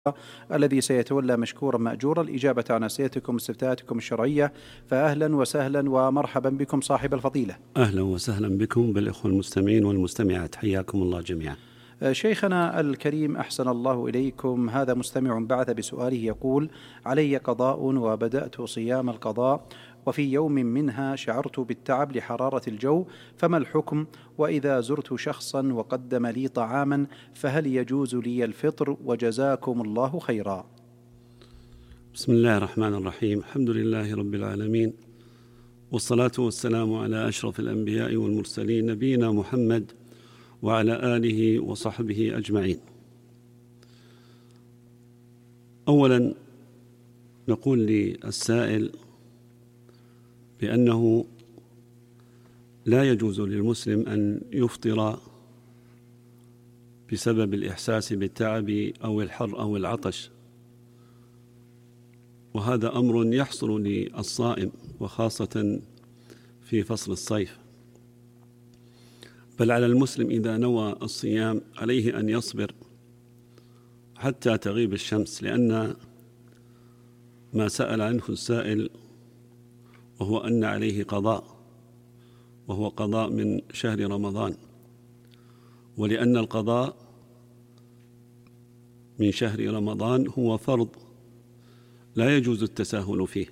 الذي سيتولى مشكورا مأجورا الإجابة عن أسئلتكم واستفتاءاتكم الشرعية. فأهلا وسهلا ومرحبا بكم صاحب الفضيلة. أهلا وسهلا بكم بالإخوة المستمعين والمستمعات، حياكم الله جميعا. شيخنا الكريم أحسن الله إليكم، هذا مستمع بعث بسؤاله يقول: علي قضاء وبدأت صيام القضاء، وفي يوم منها شعرت بالتعب لحرارة الجو، فما الحكم؟ وإذا زرت شخصا وقدم لي طعاما فهل يجوز لي الفطر؟ وجزاكم الله خيرا. بسم الله الرحمن الرحيم، الحمد لله رب العالمين، والصلاة والسلام على أشرف الأنبياء والمرسلين نبينا محمد وعلى آله وصحبه أجمعين. أولا نقول للسائل بأنه لا يجوز للمسلم أن يفطر بسبب الإحساس بالتعب أو الحر أو العطش، وهذا أمر يحصل للصائم وخاصة في فصل الصيف. بل على المسلم إذا نوى الصيام عليه أن يصبر حتى تغيب الشمس، لأن ما سأل عنه السائل وهو أن عليه قضاء، وهو قضاء من شهر رمضان، ولأن القضاء من شهر رمضان هو فرض لا يجوز التساهل فيه.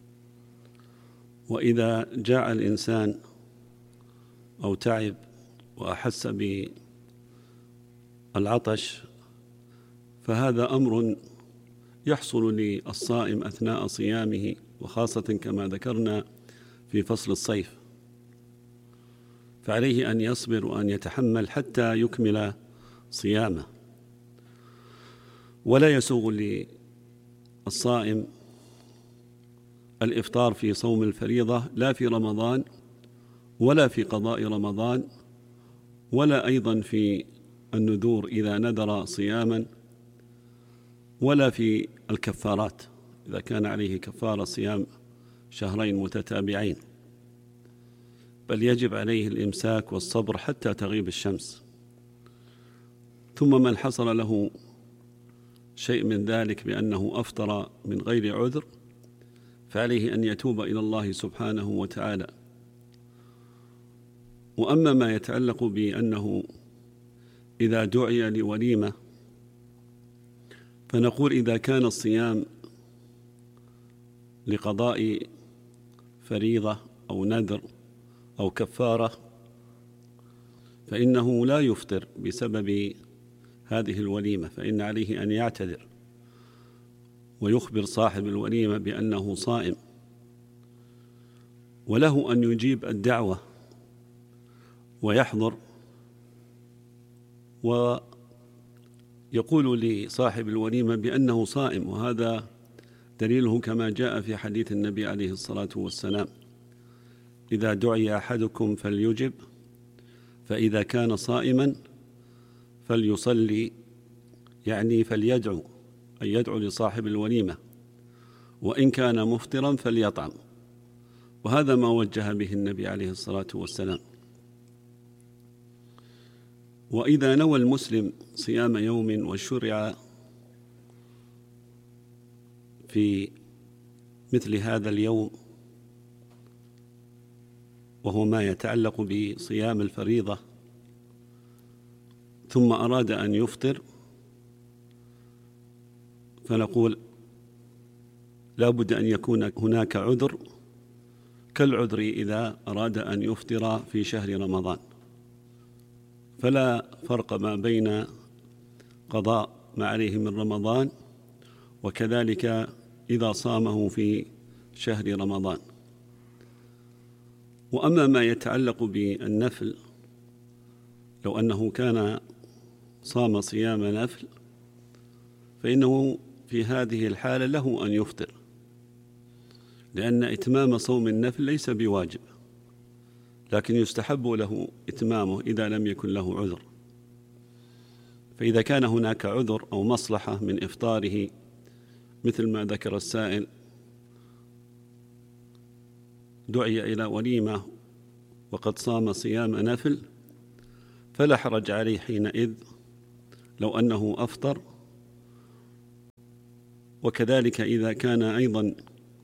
وإذا جاع الإنسان أو تعب وأحس بالعطش فهذا أمر يحصل للصائم أثناء صيامه، وخاصة كما ذكرنا في فصل الصيف، فعليه أن يصبر وأن يتحمل حتى يكمل صيامه. ولا يسوغ للصائم الإفطار في صوم الفريضة لا في رمضان ولا في قضاء رمضان، ولا أيضا في النذور إذا نذر صياما، ولا في الكفارات إذا كان عليه كفارة صيام شهرين متتابعين، بل يجب عليه الإمساك والصبر حتى تغيب الشمس. ثم من حصل له شيء من ذلك بأنه أفطر من غير عذر فعليه أن يتوب إلى الله سبحانه وتعالى. وأما ما يتعلق بأنه إذا دعي لوليمة فنقول إذا كان الصيام لقضاء فريضة أو نذر أو كفارة فإنه لا يفطر بسبب هذه الوليمة، فإن عليه أن يعتذر ويخبر صاحب الوليمة بأنه صائم، وله أن يجيب الدعوة ويحضر ويقول لصاحب الوليمة بأنه صائم، وهذا دليله كما جاء في حديث النبي عليه الصلاة والسلام: إذا دعي أحدكم فليجب، فإذا كان صائما فليصلي، يعني فليدعو، أي يدعو لصاحب الوليمة، وإن كان مفطرا فليطعم. وهذا ما وجه به النبي عليه الصلاة والسلام. وإذا نوى المسلم صيام يوم وشرع في مثل هذا اليوم وهو ما يتعلق بصيام الفريضة ثم أراد أن يفطر فنقول لا بد أن يكون هناك عذر كالعذر إذا أراد أن يفطر في شهر رمضان، فلا فرق ما بين قضاء ما عليه من رمضان وكذلك إذا صامه في شهر رمضان. وأما ما يتعلق بالنفل، لو أنه كان صام صيام نفل فإنه في هذه الحالة له أن يفطر، لأن إتمام صوم النفل ليس بواجب، لكن يستحب له إتمامه إذا لم يكن له عذر. فإذا كان هناك عذر أو مصلحة من إفطاره مثل ما ذكر السائل، دعي إلى وليمة وقد صام صيام نفل، فلا حرج عليه حينئذ لو أنه أفطر وكذلك إذا كان أيضا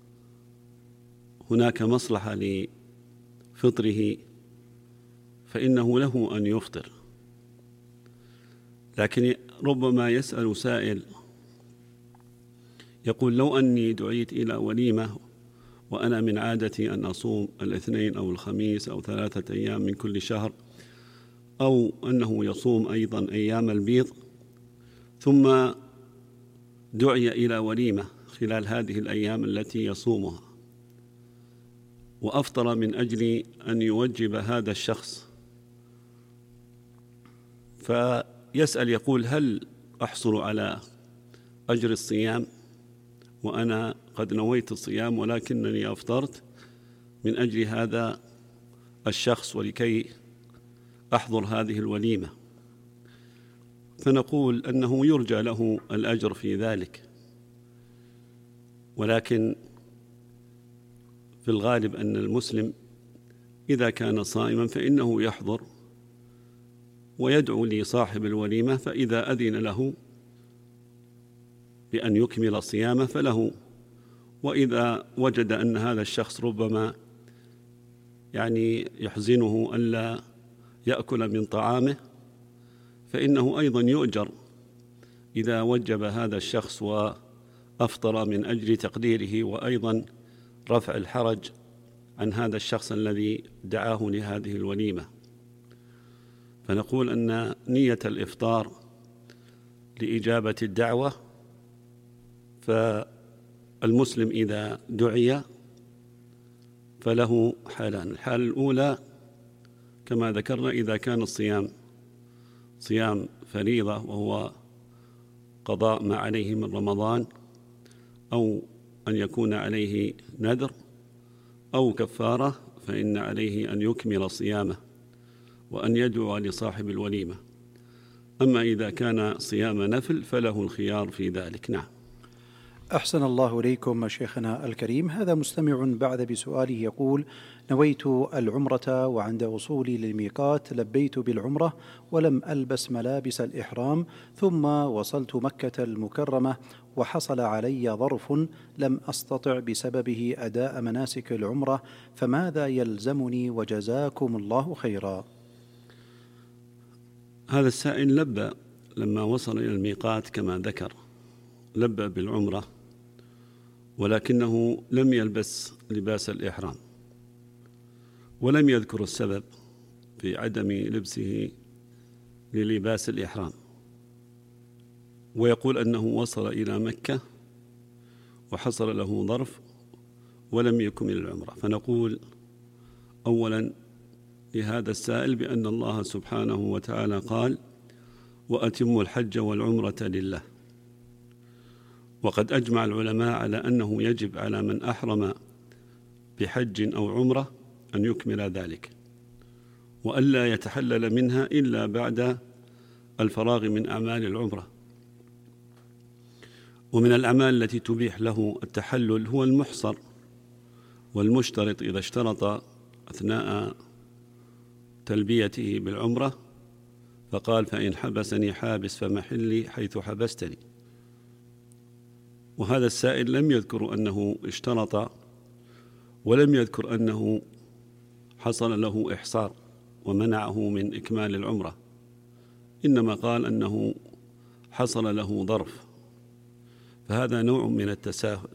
هناك مصلحة لفطره فإنه له أن يفطر. لكن ربما يسأل سائل يقول: لو أني دعيت إلى وليمة وأنا من عادتي أن أصوم الاثنين أو الخميس أو 3 أيام من كل شهر، أو أنه يصوم أيضا أيام البيض، ثم دعي إلى وليمة خلال هذه الأيام التي يصومها وأفطر من أجل أن يوجب هذا الشخص، فيسأل يقول: هل أحصل على أجر الصيام وأنا قد نويت الصيام ولكنني أفطرت من أجل هذا الشخص ولكي أحضر هذه الوليمة؟ فنقول أنه يرجى له الأجر في ذلك، ولكن في الغالب أن المسلم إذا كان صائما فإنه يحضر ويدعو لصاحب الوليمة، فإذا أذن له بأن يكمل صيامه فله، وإذا وجد أن هذا الشخص ربما يحزنه ألا يأكل من طعامه فإنه أيضا يؤجر إذا وجب هذا الشخص وأفطر من أجل تقديره وأيضا رفع الحرج عن هذا الشخص الذي دعاه لهذه الوليمة. فنقول أن نية الإفطار لإجابة الدعوة، فالمسلم إذا دعي فله حالان: الحالة الأولى كما ذكرنا إذا كان الصيام صيام فريضة وهو قضاء ما عليه من رمضان، أو أن يكون عليه نذر أو كفارة، فإن عليه أن يكمل صيامه وأن يدعو لصاحب الوليمة. أما إذا كان صيام نفل فله الخيار في ذلك. نعم. أحسن الله إليكم شيخنا الكريم. هذا مستمع بعد بسؤاله يقول: نويت العمرة وعند وصولي للميقات لبيت بالعمرة ولم ألبس ملابس الإحرام، ثم وصلت مكة المكرمة وحصل علي ظرف لم أستطع بسببه أداء مناسك العمرة، فماذا يلزمني؟ وجزاكم الله خيرا. هذا السائل لبى لما وصل إلى الميقات كما ذكر، لبى بالعمرة ولكنه لم يلبس لباس الإحرام ولم يذكر السبب في عدم لبسه للباس الإحرام، ويقول أنه وصل إلى مكة وحصل له ظرف ولم يكمل العمرة. فنقول أولا لهذا السائل بأن الله سبحانه وتعالى قال: وأتموا الحج والعمرة لله. وقد أجمع العلماء على أنه يجب على من أحرم بحج أو عمرة أن يكمل ذلك وألا يتحلل منها إلا بعد الفراغ من أعمال العمرة. ومن الأعمال التي تبيح له التحلل هو المحصر والمشترط إذا اشترط أثناء تلبيته بالعمرة فقال: فإن حبسني حابس فمحلي حيث حبستني. وهذا السائل لم يذكر أنه اشترط ولم يذكر أنه حصل له إحصار ومنعه من إكمال العمرة، إنما قال أنه حصل له ظرف، فهذا نوع من التساهل.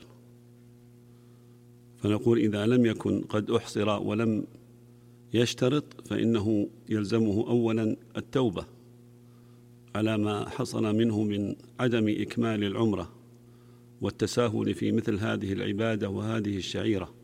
فنقول إذا لم يكن قد أحصر ولم يشترط فإنه يلزمه أولا التوبة على ما حصل منه من عدم إكمال العمرة والتساهل في مثل هذه العبادة وهذه الشعيرة،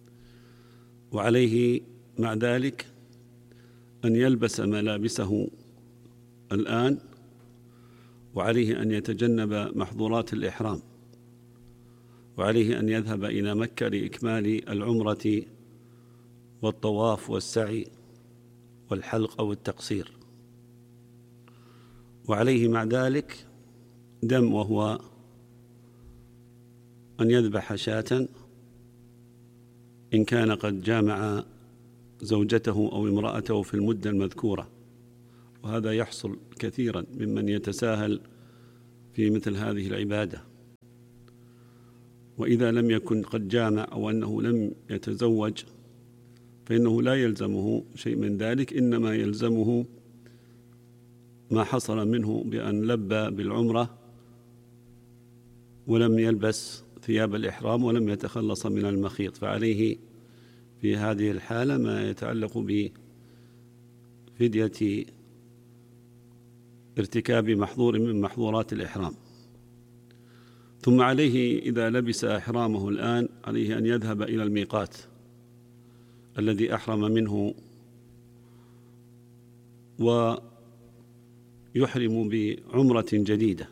وعليه مع ذلك أن يلبس ملابسه الآن، وعليه أن يتجنب محظورات الإحرام، وعليه أن يذهب إلى مكة لإكمال العمرة والطواف والسعي والحلق أو التقصير، وعليه مع ذلك دم، وهو أن يذبح شاة إن كان قد جامع زوجته أو امرأته في المدة المذكورة، وهذا يحصل كثيرا ممن يتساهل في مثل هذه العبادة. وإذا لم يكن قد جامع أو أنه لم يتزوج فإنه لا يلزمه شيء من ذلك، إنما يلزمه ما حصل منه بأن لبى بالعمرة ولم يلبس ثياب الإحرام ولم يتخلص من المخيط، فعليه في هذه الحالة ما يتعلق بفدية ارتكاب محظور من محظورات الإحرام. ثم عليه إذا لبس إحرامه الآن عليه أن يذهب إلى الميقات الذي أحرم منه ويحرم بعمرة جديدة،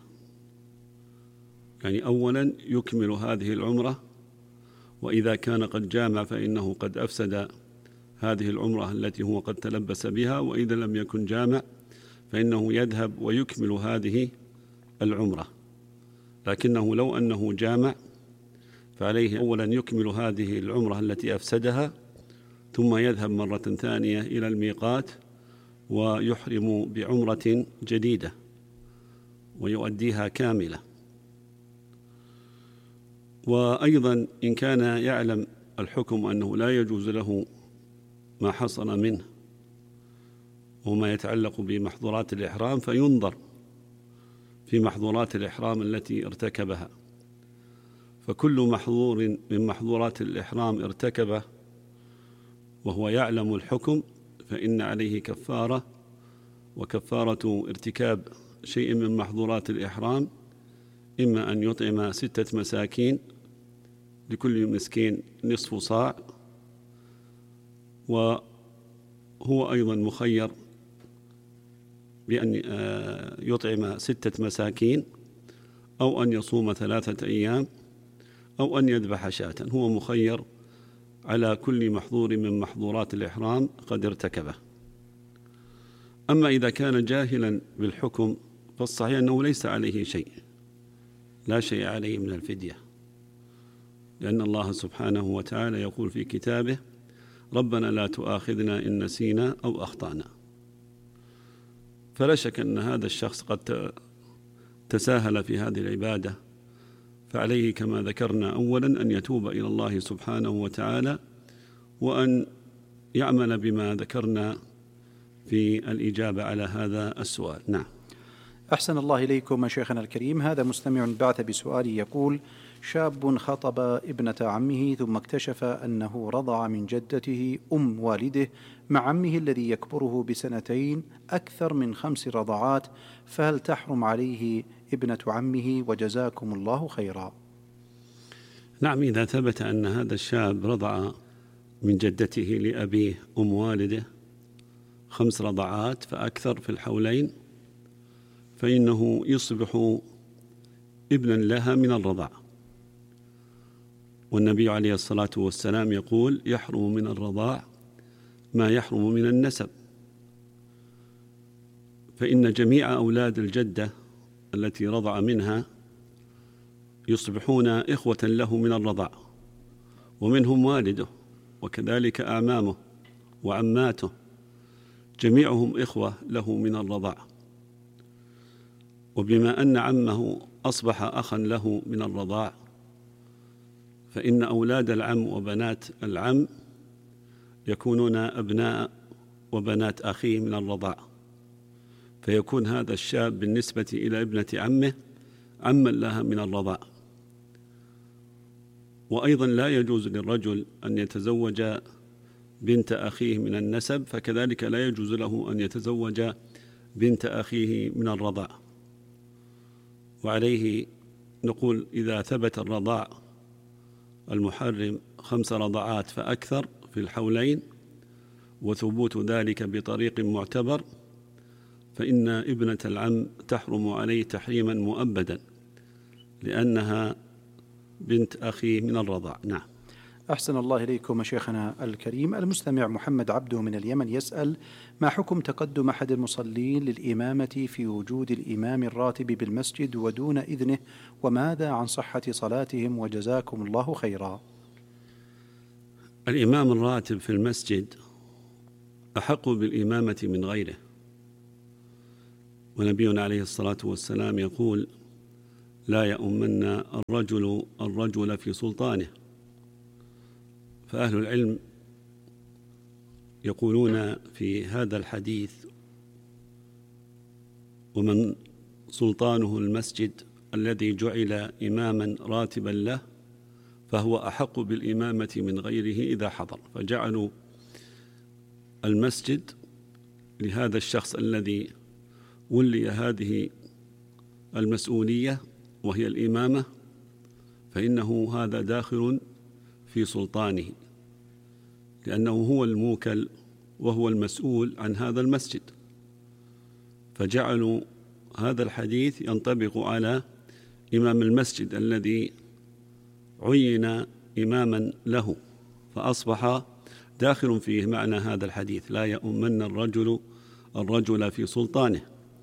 يعني أولا يكمل هذه العمرة، وإذا كان قد جامع فإنه قد أفسد هذه العمرة التي هو قد تلبس بها، وإذا لم يكن جامع فإنه يذهب ويكمل هذه العمرة. لكنه لو أنه جامع فعليه أولا يكمل هذه العمرة التي أفسدها، ثم يذهب مرة ثانية إلى الميقات ويحرم بعمرة جديدة ويؤديها كاملة. وأيضا إن كان يعلم الحكم أنه لا يجوز له ما حصل منه وما يتعلق بمحظورات الإحرام فينظر في محظورات الإحرام التي ارتكبها، فكل محظور من محظورات الإحرام ارتكبه وهو يعلم الحكم فإن عليه كفارة، وكفارة ارتكاب شيء من محظورات الإحرام إما أن يطعم 6 مساكين لكل مسكين نصف صاع، وهو أيضا مخير بأن يطعم 6 مساكين أو أن يصوم 3 أيام أو أن يذبح شاة، هو مخير على كل محظور من محظورات الإحرام قد ارتكبه. أما إذا كان جاهلا بالحكم فالصحيح أنه ليس عليه شيء، لا شيء عليه من الفدية، لأن الله سبحانه وتعالى يقول في كتابه: ربنا لا تؤاخذنا إن نسينا أو أخطأنا. فلا شك أن هذا الشخص قد تساهل في هذه العبادة، فعليه كما ذكرنا أولا أن يتوب إلى الله سبحانه وتعالى وأن يعمل بما ذكرنا في الإجابة على هذا السؤال. نعم. أحسن الله إليكم شيخنا الكريم. هذا مستمع بعث بسؤال يقول: شاب خطب ابنة عمه ثم اكتشف أنه رضع من جدته أم والده مع عمه الذي يكبره ب2 أكثر من 5 رضعات، فهل تحرم عليه ابنة عمه؟ وجزاكم الله خيرا. نعم، إذا ثبت أن هذا الشاب رضع من جدته لأبيه أم والده 5 رضعات فأكثر في الحولين فإنه يصبح ابنا لها من الرضع، والنبي عليه الصلاة والسلام يقول: يحرم من الرضاع ما يحرم من النسب، فإن جميع أولاد الجدة التي رضع منها يصبحون إخوة له من الرضع، ومنهم والده وكذلك أعمامه وعماته، جميعهم إخوة له من الرضع. وبما أن عمه أصبح أخا له من الرضاع فإن أولاد العم وبنات العم يكونون أبناء وبنات أخيه من الرضاع، فيكون هذا الشاب بالنسبة إلى ابنة عمه عما لها من الرضاع. وأيضا لا يجوز للرجل أن يتزوج بنت أخيه من النسب، فكذلك لا يجوز له أن يتزوج بنت أخيه من الرضاع. وعليه نقول: إذا ثبت الرضاع المحرم 5 رضعات فأكثر في الحولين وثبوت ذلك بطريق معتبر فإن ابنة العم تحرم عليه تحريما مؤبدا لأنها بنت أخيه من الرضاع. نعم. أحسن الله إليكم شيخنا الكريم. المستمع محمد عبده من اليمن يسأل: ما حكم تقدم أحد المصلين للإمامة في وجود الإمام الراتب بالمسجد ودون إذنه، وماذا عن صحة صلاتهم؟ وجزاكم الله خيرا. الإمام الراتب في المسجد أحق بالإمامة من غيره، ونبينا عليه الصلاة والسلام يقول: لا يؤمن الرجل في سلطانه. فأهل العلم يقولون في هذا الحديث: ومن سلطانه المسجد الذي جعل إماما راتبا له فهو أحق بالإمامة من غيره إذا حضر. فجعلوا المسجد لهذا الشخص الذي ولي هذه المسؤولية وهي الإمامة، فإنه هذا داخل في سلطانه، لأنه هو الموكل وهو المسؤول عن هذا المسجد. فجعلوا هذا الحديث ينطبق على إمام المسجد الذي عين إماما له، فأصبح داخل فيه معنى هذا الحديث: لا يؤمن الرجل في سلطانه.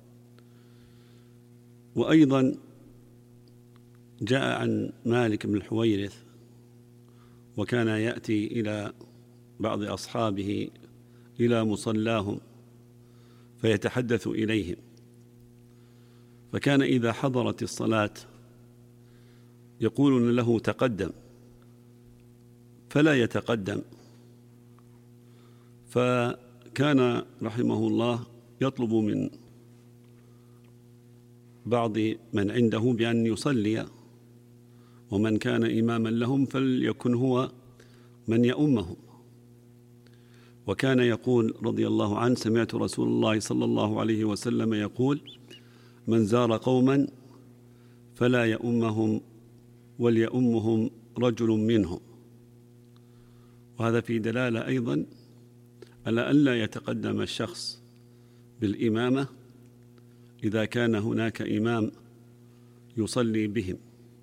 وأيضا جاء عن مالك بن الحويرث، وكان يأتي إلى بعض أصحابه إلى مصلاهم فيتحدث إليهم، فكان إذا حضرت الصلاة يقولون له: تقدم، فلا يتقدم. فكان رحمه الله يطلب من بعض من عنده بأن يصلي، ومن كان إماما لهم فليكن هو من يؤمهم. وكان يقول رضي الله عنه: سمعت رسول الله صلى الله عليه وسلم يقول: من زار قوما فلا يؤمهم وليؤمهم رجل منهم. وهذا في دلالة أيضا على أن لا يتقدم الشخص بالإمامة إذا كان هناك إمام يصلي بهم.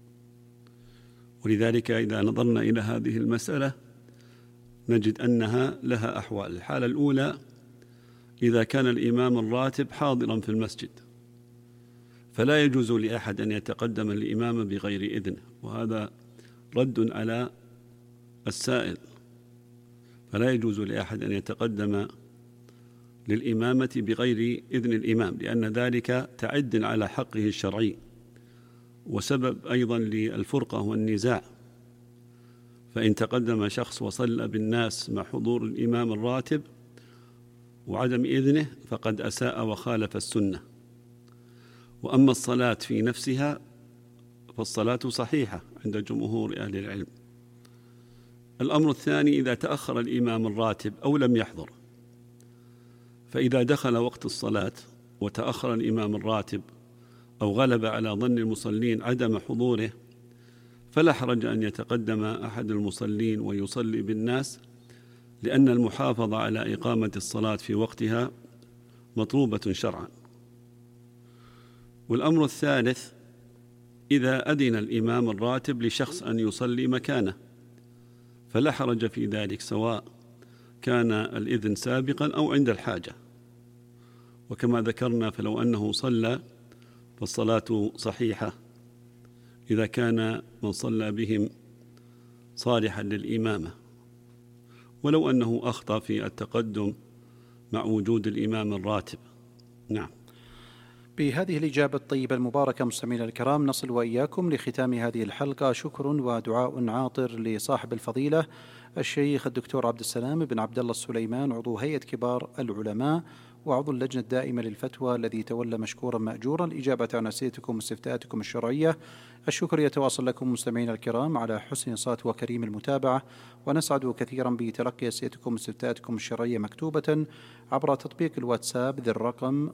ولذلك إذا نظرنا إلى هذه المسألة نجد أنها لها أحوال. الحالة الأولى: إذا كان الإمام الراتب حاضرا في المسجد فلا يجوز لأحد أن يتقدم الإمام بغير إذنه، وهذا رد على السائل. فلا يجوز لأحد أن يتقدم للإمامة بغير إذن الإمام، لأن ذلك تعد على حقه الشرعي وسبب أيضا للفرقة والنزاع. فإن تقدم شخص وصلى بالناس مع حضور الإمام الراتب وعدم إذنه فقد أساء وخالف السنة. وأما الصلاة في نفسها فالصلاة صحيحة عند جمهور أهل العلم. الأمر الثاني: إذا تأخر الإمام الراتب أو لم يحضر، فإذا دخل وقت الصلاة وتأخر الإمام الراتب أو غلب على ظن المصلين عدم حضوره فلا حرج أن يتقدم أحد المصلين ويصلي بالناس، لأن المحافظة على إقامة الصلاة في وقتها مطلوبة شرعا. والأمر الثالث: إذا أذن الإمام الراتب لشخص أن يصلي مكانه فلا حرج في ذلك، سواء كان الإذن سابقا أو عند الحاجة. وكما ذكرنا فلو أنه صلى فالصلاة صحيحة إذا كان من صلى بهم صالحا للإمامة، ولو أنه أخطأ في التقدم مع وجود الإمام الراتب. نعم. بهذه الإجابة الطيبة المباركة مستمعينا الكرام نصل وإياكم لختام هذه الحلقة. شكر ودعاء عاطر لصاحب الفضيلة الشيخ الدكتور عبد السلام بن عبد الله السليمان، عضو هيئة كبار العلماء وعضو اللجنة الدائمة للفتوى، الذي تولى مشكورا مأجورا الإجابة عن أسئلتكم واستفتاءاتكم الشرعية. الشكر يتواصل لكم مستمعينا الكرام على حسن صوت وكريم المتابعة، ونسعد كثيرا بتلقي أسئلتكم واستفتاءاتكم الشرعية مكتوبة عبر تطبيق الواتساب ذي الرقم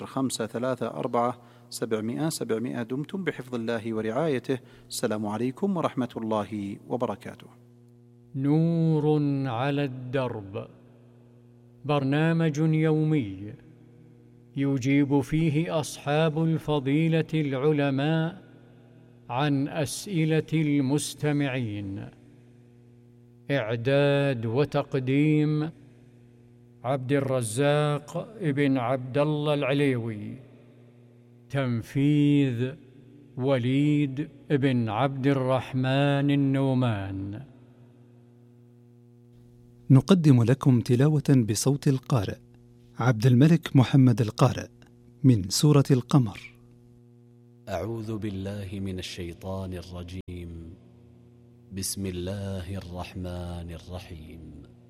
0534 دمتم بحفظ الله ورعايته. السلام عليكم ورحمة الله وبركاته. نور على الدرب، برنامج يومي يجيب فيه أصحاب الفضيلة العلماء عن أسئلة المستمعين. إعداد وتقديم عبد الرزاق ابن عبد الله العليوي. تنفيذ وليد ابن عبد الرحمن النومان. نقدم لكم تلاوة بصوت القارئ عبد الملك محمد القارئ من سورة القمر. أعوذ بالله من الشيطان الرجيم. بسم الله الرحمن الرحيم.